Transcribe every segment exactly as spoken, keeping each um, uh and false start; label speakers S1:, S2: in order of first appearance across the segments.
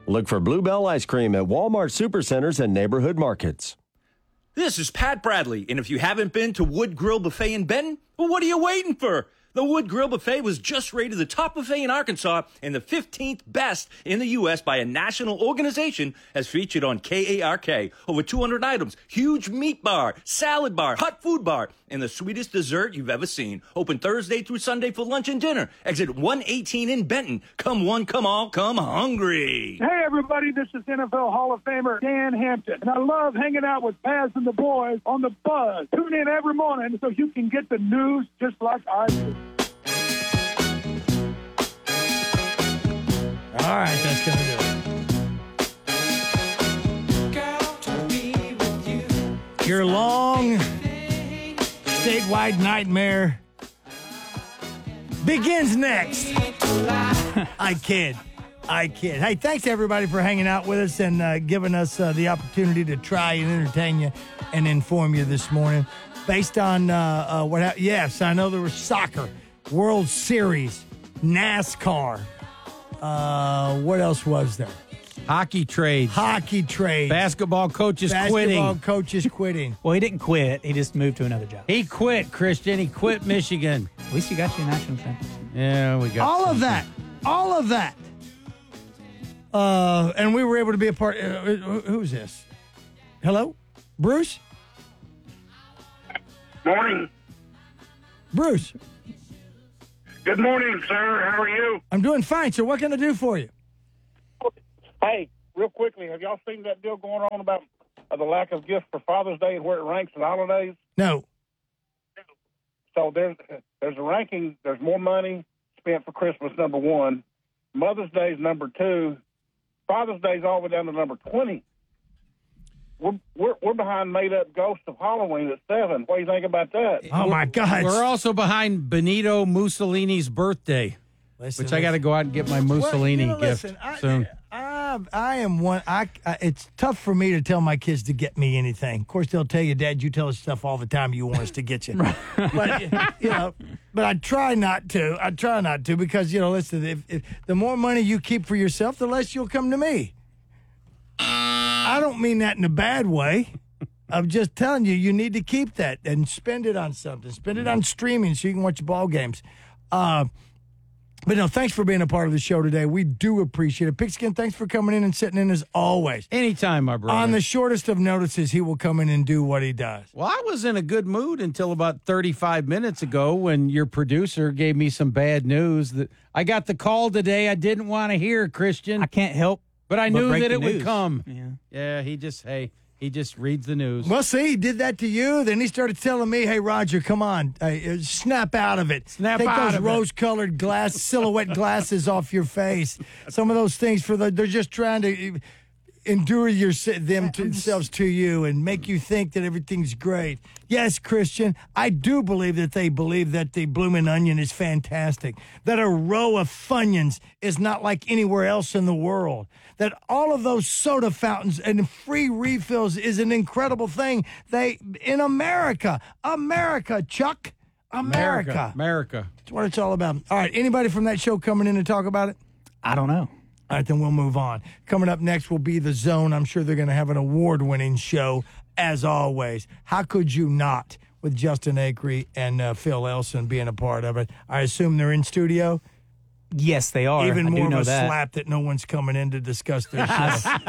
S1: Look for Bluebell Ice Cream at Walmart Supercenters and neighborhood markets.
S2: This is Pat Bradley, and if you haven't been to Wood Grill Buffet in Benton, well, what are you waiting for? The Wood Grill Buffet was just rated the top buffet in Arkansas and the fifteenth best in the U S by a national organization as featured on K A R K. Over two hundred items, huge meat bar, salad bar, hot food bar, and the sweetest dessert you've ever seen. Open Thursday through Sunday for lunch and dinner. Exit one eighteen in Benton. Come one, come all, come hungry.
S3: Hey, everybody, this is N F L Hall of Famer Dan Hampton, and I love hanging out with Paz and the boys on The Buzz. Tune in every morning so you can get the news just like I do.
S4: All right, that's going to do it. Your long statewide nightmare begins next. I kid. I kid. Hey, thanks, everybody, for hanging out with us and uh, giving us uh, the opportunity to try and entertain you and inform you this morning. Based on uh, uh, what happened, yes, I know there was soccer, World Series, NASCAR. Uh, what else was there?
S5: Hockey trades.
S4: Hockey trades.
S5: Basketball coaches
S4: Basketball
S5: quitting.
S4: Basketball coaches quitting.
S6: Well, he didn't quit. He just moved to another job.
S5: He quit, Christian. He quit Michigan.
S6: At least you got your national championship.
S5: Yeah, we got
S4: all
S5: something.
S4: of that. All of that. Uh, and we were able to be a part. Uh, who's this? Hello? Bruce?
S7: Morning.
S4: Bruce.
S7: Good morning, sir. How are you?
S4: I'm doing fine, sir. What can I do for you?
S7: Hey, real quickly, have y'all seen that deal going on about uh, the lack of gifts for Father's Day and where it ranks in holidays?
S4: No.
S7: So there's there's a ranking. There's more money spent for Christmas, number one. Mother's Day is number two. Father's Day is all the way down to number twenty. We're, we're, we're behind Made Up Ghost of Halloween at seven. What do you think about that?
S4: Oh, my God.
S5: We're also behind Benito Mussolini's birthday,
S4: listen,
S5: which I got to go out and get my Mussolini
S4: well, you know,
S5: gift
S4: listen, I,
S5: soon.
S4: I, I am one. I, I. It's tough for me to tell my kids to get me anything. Of course, they'll tell you, Dad, you tell us stuff all the time you want us to get you. But, you know, but I try not to. I try not to because, you know, listen, if, if the more money you keep for yourself, the less you'll come to me. I don't mean that in a bad way. I'm just telling you, you need to keep that and spend it on something. Spend it on streaming so you can watch ball games. Uh, but no, thanks for being a part of the show today. We do appreciate it. Pigskin, thanks for coming in and sitting in as always.
S5: Anytime, my brother.
S4: On the shortest of notices, he will come in and do what he does.
S5: Well, I was in a good mood until about thirty-five minutes ago when your producer gave me some bad news. That I got the call today I didn't want to hear, Christian.
S6: I can't help.
S5: But I
S6: but
S5: knew
S6: break
S5: that
S6: the
S5: it
S6: news.
S5: would come.
S6: Yeah.
S5: Yeah, he just, hey, he just reads the news.
S4: Well, see, he did that to you. Then he started telling me, hey, Roger, come on. Uh, snap out of it.
S5: Snap
S4: Take
S5: out
S4: those
S5: of it.
S4: rose-colored glass, silhouette glasses off your face. Some of those things, for the, they're just trying to endure your, them to themselves to you and make you think that everything's great. Yes, Christian, I do believe that they believe that the Bloomin' Onion is fantastic, that a row of Funyuns is not like anywhere else in the world, that all of those soda fountains and free refills is an incredible thing. They in America, America, Chuck, America.
S5: America.
S4: That's what it's all about. All right, anybody from that show coming in to talk about it?
S6: I don't know.
S4: All right, then we'll move on. Coming up next will be The Zone. I'm sure they're going to have an award-winning show, as always. How could you not, with Justin Acree and uh, Phil Elson being a part of it? I assume they're in studio?
S6: Yes, they are.
S4: Even
S6: I
S4: more
S6: do
S4: of
S6: know
S4: a
S6: that.
S4: slap that no one's coming in to discuss their show.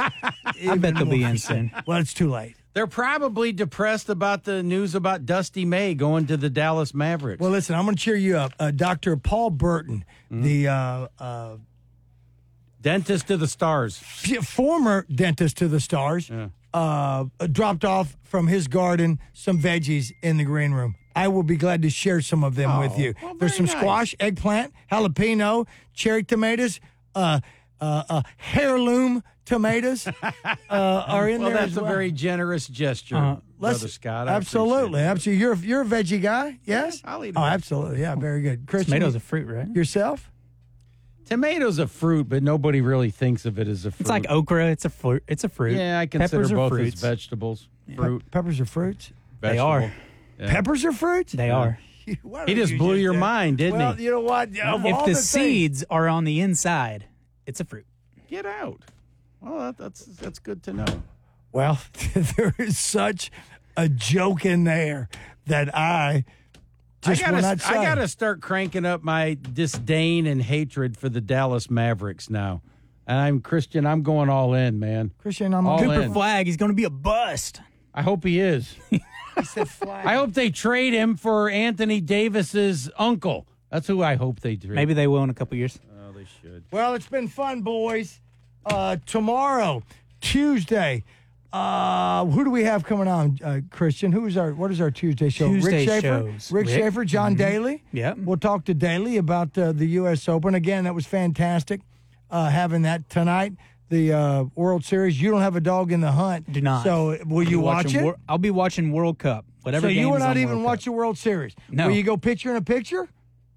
S6: I bet they'll be in soon.
S4: Well, it's too late.
S5: They're probably depressed about the news about Dusty May going to the Dallas Mavericks.
S4: Well, listen, I'm going to cheer you up. Uh, Doctor Paul Burton, mm-hmm. the uh, uh,
S5: dentist to the stars,
S4: former dentist to the stars,
S5: yeah.
S4: uh, dropped off from his garden some veggies in the green room. I will be glad to share some of them
S5: oh,
S4: with you.
S5: Well,
S4: There's some
S5: nice.
S4: squash, eggplant, jalapeno, cherry tomatoes, uh, uh, uh, heirloom tomatoes uh, are in
S5: well,
S4: there.
S5: That's
S4: as
S5: a
S4: well.
S5: very generous gesture,
S4: uh,
S5: Brother Scott. I
S4: absolutely, absolutely. You're you're a veggie guy, yes?
S5: Yeah, I'll eat.
S4: Oh,
S5: it.
S4: absolutely, yeah, very good. Christian,
S6: tomatoes a fruit, right?
S4: Yourself?
S5: Tomatoes a fruit, but nobody really thinks of it as a fruit.
S6: It's like okra. It's a fruit. It's a fruit.
S5: Yeah, I consider
S6: Peppers
S5: both
S6: are
S5: as
S6: fruits.
S5: vegetables.
S4: Yeah.
S5: Fruit.
S4: Pe- peppers are fruits?
S6: They are.
S5: Yeah.
S4: Peppers are fruits?
S6: They
S5: Yeah.
S6: are.
S4: What
S5: He
S4: are
S5: just
S4: you
S5: blew your
S4: doing?
S5: mind, didn't
S4: well,
S5: he?
S4: you know what? Of
S6: If
S4: all
S6: the,
S4: the
S6: seeds are on the inside, it's a fruit.
S5: Get out. Well, that, that's that's good to know.
S4: Well, there is such a joke in there that I just
S5: I
S4: will
S5: gotta,
S4: not say.
S5: I gotta start cranking up my disdain and hatred for the Dallas Mavericks now. And I'm Christian. I'm going all in, man.
S4: Christian, I'm
S5: All
S4: Cooper
S5: in.
S6: Flag, he's going to be a bust.
S5: I hope he is.
S4: said flag.
S5: I hope they trade him for Anthony Davis's uncle. That's who I hope they trade.
S6: Maybe they will in a couple years.
S5: Oh, they should.
S4: Well, it's been fun, boys. Uh, tomorrow, Tuesday. Uh, who do we have coming on, uh, Christian? Who is our? What is our Tuesday show?
S6: Tuesday
S4: Rick Schaefer,
S6: shows.
S4: Rick,
S6: Rick.
S4: Schaefer, John Daly.
S6: Yep.
S4: We'll talk to Daly about uh, the U S Open again. That was fantastic. Uh, having that tonight, the uh, World Series. You don't have a dog in the hunt.
S6: Do not.
S4: So will you
S6: I'll be
S4: watch
S6: watching
S4: it?
S6: Wor- I'll be watching World Cup. Whatever.
S4: So you
S6: game
S4: will
S6: is
S4: not
S6: on
S4: even
S6: World
S4: watch
S6: Cup.
S4: the World Series.
S6: No.
S4: Will you go picture in a picture?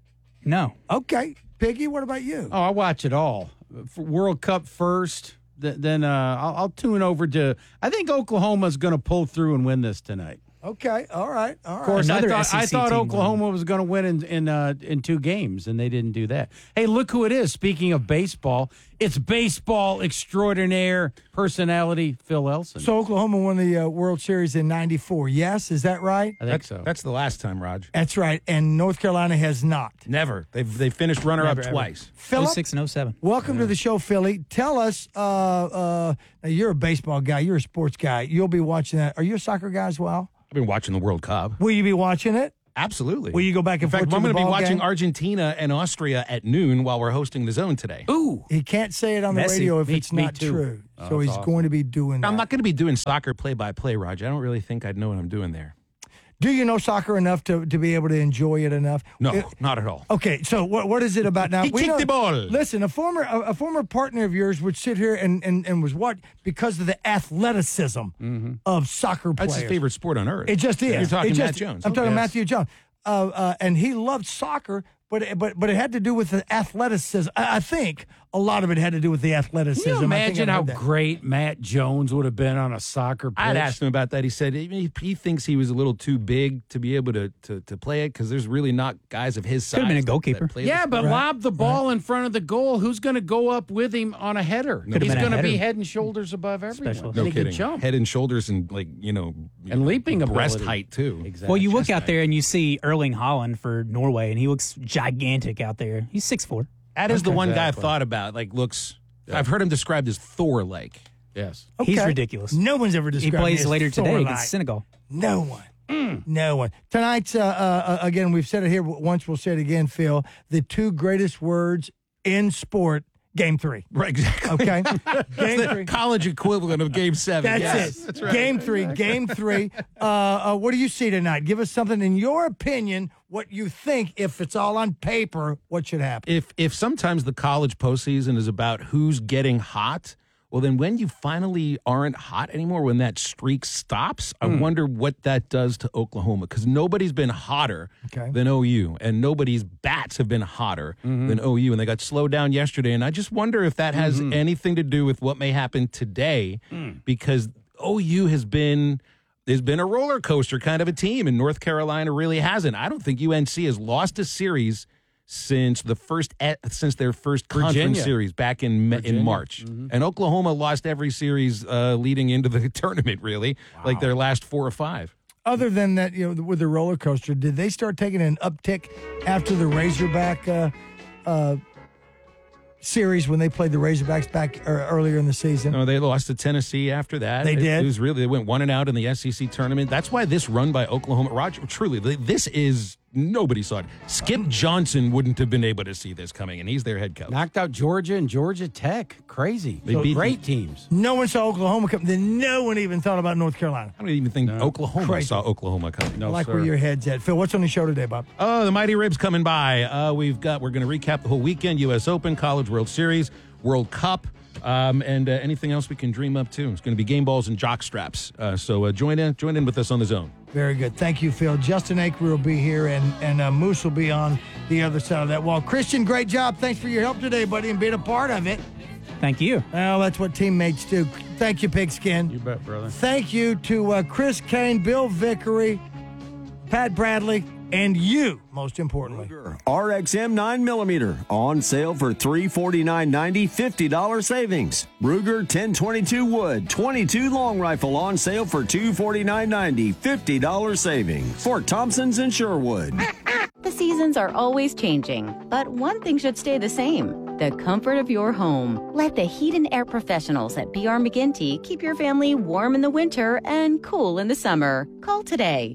S6: No.
S4: Okay, Piggy. What about you?
S5: Oh, I watch it all. For World Cup first, th- then uh, I'll, I'll tune over to. I think Oklahoma's going to pull through and win this tonight.
S4: Okay. All right. All right.
S5: Of course,
S6: Another
S5: I thought,
S6: S E C
S5: I thought
S6: team
S5: Oklahoma was going to win in in, uh, in two games, and they didn't do that. Hey, look who it is. Speaking of baseball, it's baseball extraordinaire personality Phil Elson.
S4: So Oklahoma won the uh, World Series in ninety-four. Yes, is that right?
S5: I think
S8: That's,
S5: so.
S8: that's the last time, Raj.
S4: That's right. And North Carolina has not.
S8: Never. They've they finished runner up
S6: Never, ever.
S8: twice.
S4: Philip,
S6: oh six and oh seven.
S4: welcome to the show, Philly. Tell us, uh, uh, now you're a baseball guy. You're a sports guy. You'll be watching that. Are you a soccer guy as well?
S8: I've been watching the World Cup.
S4: Will you be watching it?
S8: Absolutely.
S4: Will you go back and
S8: In fact,
S4: forth to
S8: I'm
S4: the
S8: going to be
S4: ball
S8: watching
S4: game?
S8: Argentina and Austria at noon while we're hosting the Zone today.
S5: Ooh.
S4: He can't say it on the
S6: Messi.
S4: radio if
S5: Me-
S4: it's
S5: me
S4: not
S5: too.
S4: true.
S5: Oh,
S4: so
S5: that's
S4: he's
S5: awesome.
S4: going to be doing that.
S8: I'm not going to be doing soccer play-by-play, Raj. I don't really think I'd know what I'm doing there.
S4: Do you know soccer enough to, to be able to enjoy it enough?
S8: No,
S4: It-
S8: not at all.
S4: Okay, so what what is it about now?
S8: He
S4: we
S8: kicked
S4: know-
S8: the ball.
S4: Listen, a former a, a former partner of yours would sit here and, and, and was what because of the athleticism of soccer players.
S8: That's his favorite sport on earth.
S4: It just is.
S8: You're talking
S4: It just-
S8: Matt Jones.
S4: I'm talking
S8: Yes.
S4: Matthew Jones. Uh, uh, and he loved soccer, but but but it had to do with the athleticism. I, I think a lot of it had to do with the athleticism.
S5: Can you
S4: I think
S5: imagine
S4: I've
S5: how
S4: heard that.
S5: great Matt Jones would have been on a soccer pitch?
S8: I'd asked him about that. He said he, he thinks he was a little too big to be able to to, to play it because there's really not guys of his size.
S6: Could've been a
S8: that-
S6: goalkeeper.
S8: that play
S5: Yeah,
S8: the
S5: but
S8: sport.
S5: lob the ball in front of the goal. Who's going to go up with him on a header?
S6: Could've
S5: He's
S6: been a
S5: going to be
S6: header.
S5: head and shoulders above everyone.
S6: Specialist.
S8: no
S5: and he
S8: kidding.
S5: can jump.
S8: Head and shoulders and like you know
S5: And leaping
S8: breast
S5: ability.
S8: height too.
S5: Exactly.
S6: Well, you look out there and you see Erling Haaland for Norway, and he looks gigantic out there. He's six foot four.
S8: That is the one guy I've
S5: Exactly.
S8: thought about. Like looks. I've heard him described as Thor-like.
S5: Yes.
S6: He's
S4: Okay.
S6: ridiculous.
S4: No one's ever
S6: He
S4: described me
S6: plays
S4: as
S6: later today
S4: Thor-like.
S6: against Senegal.
S4: No one. No one. Tonight's, uh, uh, again, we've said it here once, we'll say it again, Phil. The two greatest words in sport, game three.
S8: Right. Exactly.
S4: Okay?
S8: That's
S4: game
S8: the
S4: three.
S8: college equivalent of Game Seven.
S4: That's
S8: yes.
S4: it.
S8: That's right.
S4: Game three. Game three. Uh, uh, what do you see tonight? Give us something in your opinion, what you think, if it's all on paper, what should happen.
S8: If if sometimes the college postseason is about who's getting hot, well, then when you finally aren't hot anymore, when that streak stops, I wonder what that does to Oklahoma because nobody's been hotter
S4: Okay.
S8: than O U, and nobody's bats have been hotter than O U, and they got slowed down yesterday. And I just wonder if that has anything to do with what may happen today, because O U has been. There's been a roller coaster kind of a team, and North Carolina really hasn't. I don't think U N C has lost a series since the first since their first conference
S5: Virginia.
S8: series back in
S5: Virginia.
S8: in March. And Oklahoma lost every series uh, leading into the tournament, really, like their last four or five.
S4: Other than that, you know, with the roller coaster, did they start taking an uptick after the Razorback uh, uh, series when they played the Razorbacks back uh, earlier in the season?
S8: No, they lost to Tennessee after that.
S4: They
S8: It-
S4: did?
S8: It was really they went one and out in the S E C tournament. That's why this run by Oklahoma, Roger, truly, they- this is nobody saw it. Skip Johnson wouldn't have been able to see this coming, and he's their head coach.
S5: Knocked out Georgia and Georgia Tech. Crazy.
S8: They beat
S5: great teams.
S4: No one saw Oklahoma come. Then no one even thought about North Carolina.
S8: I don't even think Oklahoma
S4: Crazy.
S8: saw Oklahoma coming.
S5: No,
S4: I like
S5: sir.
S4: where your head's at. Phil, what's on the show today, Bob?
S8: Oh, the Mighty Ribs coming by. Uh, we've got. We're going to recap the whole weekend: U S Open, College World Series, World Cup, um, and uh, anything else we can dream up too. It's going to be game balls and jock straps. Uh, so uh, join in, join in with us on the Zone.
S4: Very good. Thank you, Phil. Justin Aker will be here, and, and uh, Moose will be on the other side of that wall. Christian, great job. Thanks for your help today, buddy, and being a part of it.
S6: Thank you.
S4: Well, that's what teammates do. Thank you, Pigskin.
S5: You bet, brother.
S4: Thank you to uh, Chris Kane, Bill Vickery, Pat Bradley, and you, most importantly.
S1: R X M nine millimeter on sale for three hundred forty-nine ninety, fifty dollars savings. Ruger ten twenty-two Wood twenty-two long rifle on sale for two hundred forty-nine ninety, fifty dollars savings. Fort Thompson's in Sherwood.
S9: The seasons are always changing, but one thing should stay the same: the comfort of your home. Let the heat and air professionals at B R McGinty keep your family warm in the winter and cool in the summer. Call today.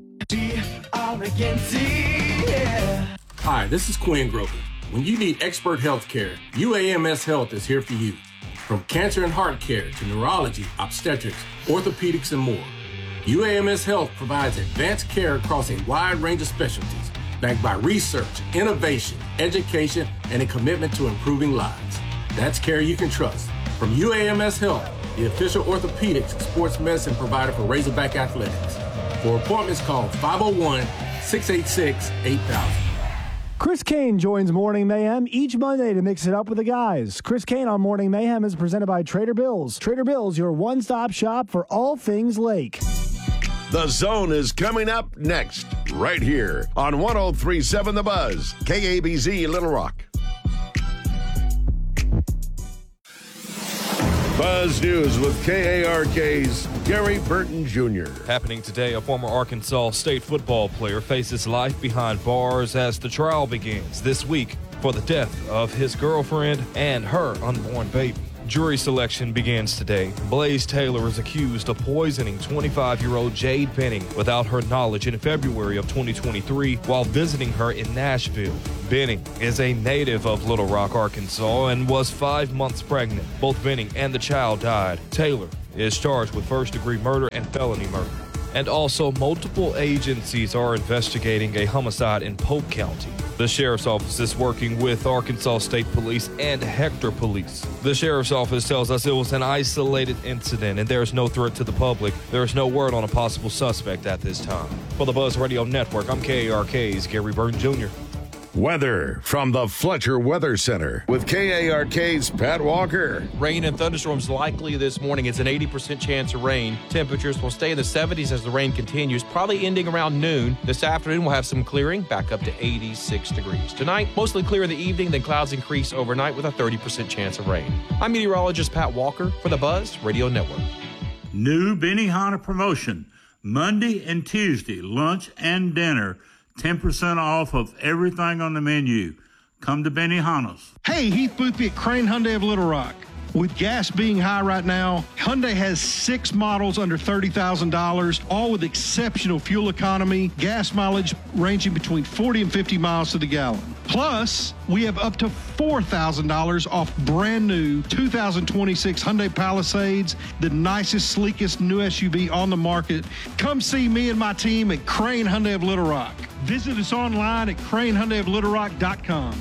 S10: Hi, this is Quinn Grover. When you need expert health care, U A M S Health is here for you. From cancer and heart care to neurology, obstetrics, orthopedics, and more, U A M S Health provides advanced care across a wide range of specialties, backed by research, innovation, education, and a commitment to improving lives. That's care you can trust. From U A M S Health, the official orthopedics and sports medicine provider for Razorback Athletics. For appointments, call five oh one, six eight six, eight thousand.
S11: Chris Kane joins Morning Mayhem each Monday to mix it up with the guys. Chris Kane on Morning Mayhem is presented by Trader Bill's. Trader Bill's, your one-stop shop for all things Lake.
S12: The Zone is coming up next, right here on one oh three point seven The Buzz, K A B Z Little Rock. Buzz News with K A R K's Gary Burton Junior
S13: Happening today, a former Arkansas State football player faces life behind bars as the trial begins this week for the death of his girlfriend and her unborn baby. Jury selection begins today. Blaze Taylor is accused of poisoning twenty-five-year-old Jade Benning without her knowledge in February of twenty twenty-three while visiting her in Nashville. Benning is a native of Little Rock, Arkansas, and was five months pregnant. Both Benning and the child died. Taylor is charged with first-degree murder and felony murder. And also, multiple agencies are investigating a homicide in Polk County. The Sheriff's Office is working with Arkansas State Police and Hector Police. The Sheriff's Office tells us it was an isolated incident and there is no threat to the public. There is no word on a possible suspect at this time. For the Buzz Radio Network, I'm K A R K's Gary Burton Junior
S12: Weather from the Fletcher Weather Center with K A R K's Pat Walker.
S8: Rain and thunderstorms likely this morning. It's an eighty percent chance of rain. Temperatures will stay in the seventies as the rain continues, probably ending around noon. This afternoon, we'll have some clearing, back up to eighty-six degrees. Tonight, mostly clear in the evening, then clouds increase overnight with a thirty percent chance of rain. I'm meteorologist Pat Walker for the Buzz Radio Network.
S14: New Benihana promotion, Monday and Tuesday, lunch and dinner. ten percent off of everything on the menu. Come to Benihana's.
S15: Hey, Heath Boothby at Crane Hyundai of Little Rock. With gas being high right now, Hyundai has six models under thirty thousand dollars, all with exceptional fuel economy, gas mileage ranging between forty and fifty miles to the gallon. Plus, we have up to four thousand dollars off brand new two thousand twenty-six Hyundai Palisades, the nicest, sleekest new S U V on the market. Come see me and my team at Crane Hyundai of Little Rock. Visit us online at crane hyundai of little rock dot com.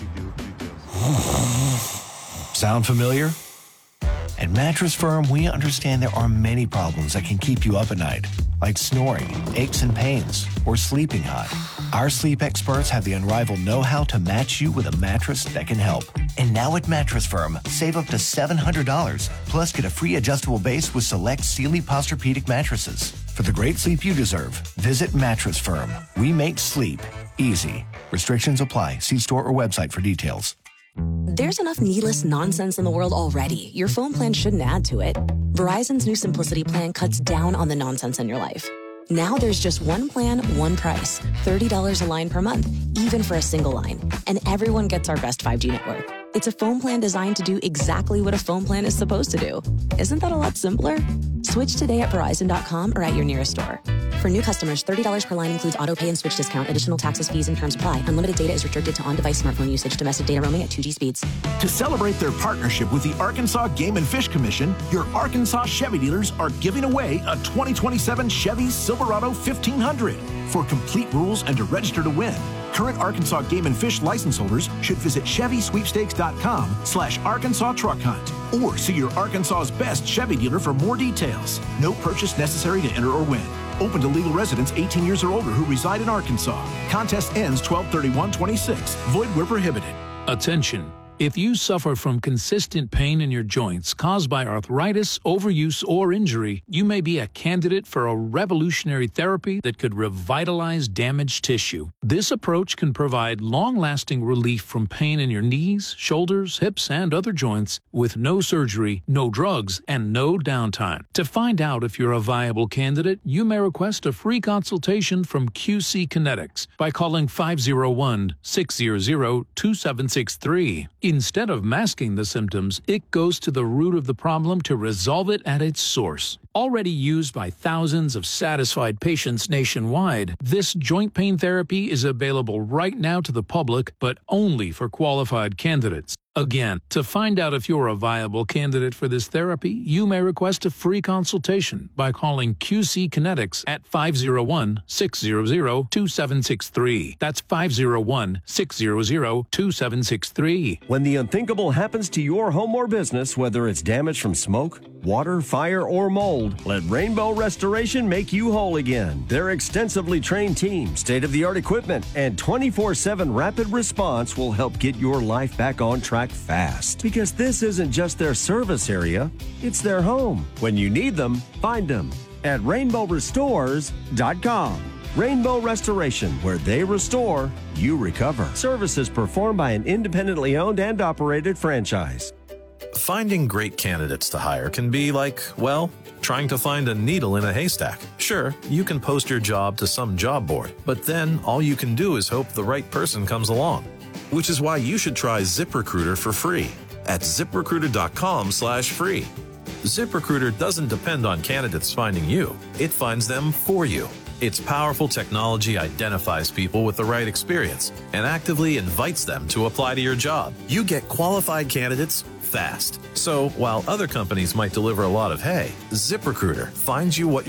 S16: Sound familiar? At Mattress Firm, we understand there are many problems that can keep you up at night, like snoring, aches and pains, or sleeping hot. Our sleep experts have the unrivaled know-how to match you with a mattress that can help. And now at Mattress Firm, save up to seven hundred dollars, plus get a free adjustable base with select Sealy Posturepedic mattresses. For the great sleep you deserve, visit Mattress Firm. We make sleep easy. Restrictions apply. See store or website for details.
S17: There's enough needless nonsense in the world already. Your phone plan shouldn't add to it. Verizon's new Simplicity plan cuts down on the nonsense in your life. Now there's just one plan, one price. thirty dollars a line per month, even for a single line. And everyone gets our best five G network. It's a phone plan designed to do exactly what a phone plan is supposed to do. Isn't that a lot simpler? Switch today at Verizon dot com or at your nearest store. For new customers, thirty dollars per line includes auto pay and switch discount. Additional taxes, fees, and terms apply. Unlimited data is restricted to on-device smartphone usage. Domestic data roaming at two G speeds.
S18: To celebrate their partnership with the Arkansas Game and Fish Commission, your Arkansas Chevy dealers are giving away a twenty twenty-seven Chevy Silverado fifteen hundred. For complete rules and to register to win, current Arkansas Game and Fish license holders should visit Chevy Sweepstakes dot com slash Arkansas Truck Hunt or see your Arkansas's best Chevy dealer for more details. No purchase necessary to enter or win. Open to legal residents eighteen years or older who reside in Arkansas. Contest ends twelve thirty-one twenty-six. Void where prohibited.
S19: Attention. If you suffer from consistent pain in your joints caused by arthritis, overuse, or injury, you may be a candidate for a revolutionary therapy that could revitalize damaged tissue. This approach can provide long-lasting relief from pain in your knees, shoulders, hips, and other joints with no surgery, no drugs, and no downtime. To find out if you're a viable candidate, you may request a free consultation from Q C Kinetics by calling five oh one, six hundred, two seven six three. Instead of masking the symptoms, it goes to the root of the problem to resolve it at its source. Already used by thousands of satisfied patients nationwide, this joint pain therapy is available right now to the public, but only for qualified candidates. Again, to find out if you're a viable candidate for this therapy, you may request a free consultation by calling Q C Kinetics at five oh one, six hundred, two seven six three. That's five oh one, six hundred, two seven six three.
S1: When the unthinkable happens to your home or business, whether it's damage from smoke, water, fire, or mold, let Rainbow Restoration make you whole again. Their extensively trained team, state-of-the-art equipment, and twenty-four seven rapid response will help get your life back on track fast. Because this isn't just their service area, it's their home. When you need them, find them at rainbow restores dot com. Rainbow Restoration, where they restore, you recover. Services performed by an independently owned and operated franchise.
S20: Finding great candidates to hire can be like, well, trying to find a needle in a haystack. Sure, you can post your job to some job board, but then all you can do is hope the right person comes along. Which is why you should try ZipRecruiter for free at ZipRecruiter.com slash free. ZipRecruiter doesn't depend on candidates finding you. It finds them for you. Its powerful technology identifies people with the right experience and actively invites them to apply to your job. You get qualified candidates fast. So while other companies might deliver a lot of hay, ZipRecruiter finds you what